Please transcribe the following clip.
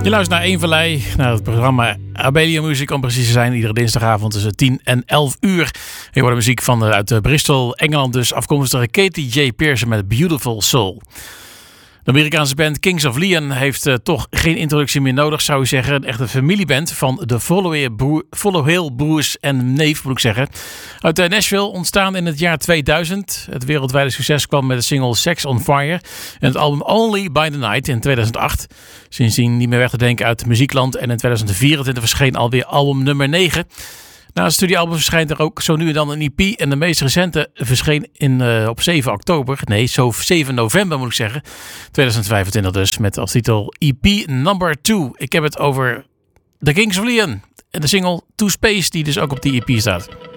Je luistert naar Eén Vallei, naar het programma Abelia Music om precies te zijn. Iedere dinsdagavond tussen 10 en 11 uur. Je hoort de muziek van uit Bristol, Engeland dus. Afkomstige Katie J. Pearson met Beautiful Soul. De Amerikaanse band Kings of Leon heeft toch geen introductie meer nodig, zou je zeggen. Een echte familieband van de Follow Hill Broers en neef, moet ik zeggen. Uit Nashville, ontstaan in het jaar 2000. Het wereldwijde succes kwam met de single Sex on Fire en het album Only by the Night in 2008. Sindsdien niet meer weg te denken uit muziekland en in 2024 verscheen alweer album nummer 9. Na het studioalbum verschijnt er ook zo nu en dan een EP. En de meest recente verscheen op 7 november moet ik zeggen. 2025 dus. Met als titel EP number 2. Ik heb het over The Kings of Leon. En de single To Space die dus ook op die EP staat.